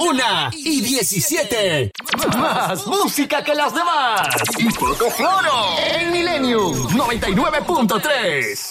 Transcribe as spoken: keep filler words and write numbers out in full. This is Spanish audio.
Una y diecisiete. Más música que las demás. Y poco floro. En Millennium noventa y nueve punto tres.